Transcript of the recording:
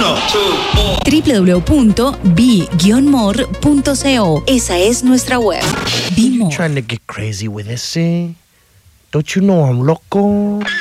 www.be-more.co. Esa es nuestra web. Be More. Trying to get crazy with this, eh? Don't you know I'm loco?